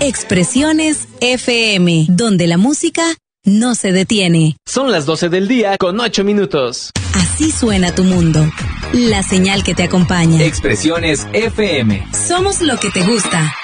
Expresiones FM, donde la música no se detiene. Son las 12 del día con 8 minutos. Así suena tu mundo. La señal que te acompaña. Expresiones FM. Somos lo que te gusta.